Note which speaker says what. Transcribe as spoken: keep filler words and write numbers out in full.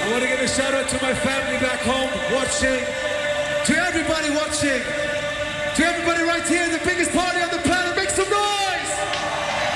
Speaker 1: I want to give a shout out to my family back home watching, to everybody watching, to everybody right here in the big